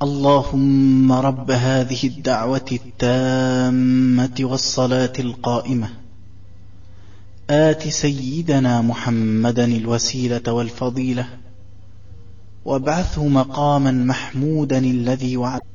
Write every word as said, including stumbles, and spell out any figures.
اللهم رب هذه الدعوة التامة والصلاة القائمة آت سيدنا محمدا الوسيلة والفضيلة وابعثه مقاما محمودا الذي وعد